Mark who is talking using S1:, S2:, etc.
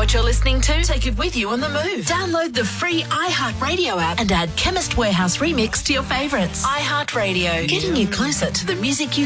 S1: what you're listening to? Take it with you on the move. Download the free iHeartRadio app and add Chemist Warehouse Remix to your favourites. iHeartRadio, getting you closer to the music you